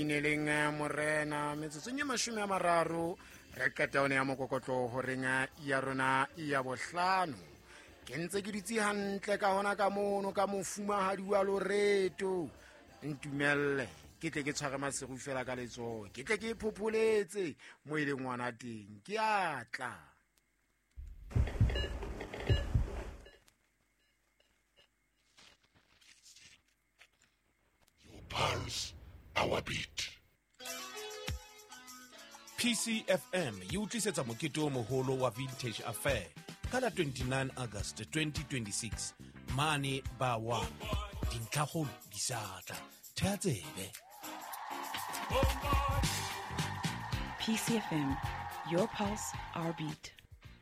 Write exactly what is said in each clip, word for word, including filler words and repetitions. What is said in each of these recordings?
Ineleng morena metsotso nye mashome a mararo re qeta one ya mokokotlo ho renga ya rona ya bohlano ke ntse ke ditsi hantle ka hona ka mono ka mofumahadi wa Loreto ntumelle ke tle ke tshware masego fela ka letso ke tle ke phopholetse mo ile ngwana teng ke atla Your pulse, our beat. P C F M yi utlisetsa mokete o moholo wa Vintage Affair ka la twenty-nine August twenty twenty-six mane ba wa dintlhagolo di satla thea tsebe. P C F M, your pulse, our beat.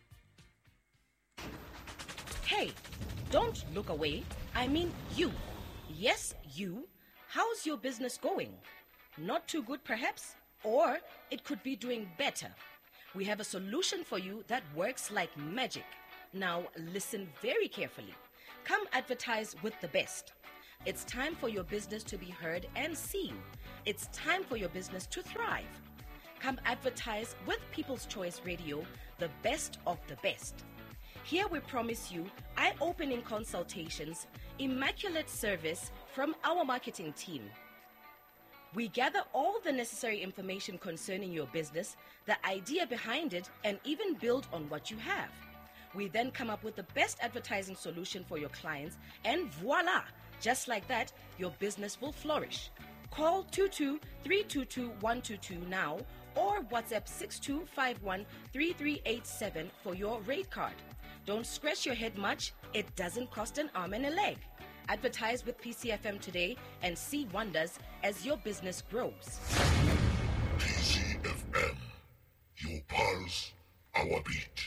Hey, don't look away. I mean you. Yes, you. How's your business going? Not too good, perhaps? Or it could be doing better. We have a solution for you that works like magic. Now, listen very carefully. Come advertise with the best. It's time for your business to be heard and seen. It's time for your business to thrive. Come advertise with People's Choice Radio, the best of the best. Here we promise you eye-opening consultations, immaculate service from our marketing team. We gather all the necessary information concerning your business, the idea behind it, and even build on what you have. We then come up with the best advertising solution for your clients, and voila! Just like that, your business will flourish. Call two two three two two one two two now or WhatsApp six two five one three three eight seven for your rate card. Don't scratch your head much. It doesn't cost an arm and a leg. Advertise with P C F M today and see wonders as your business grows. P C F M, your pulse, our beat.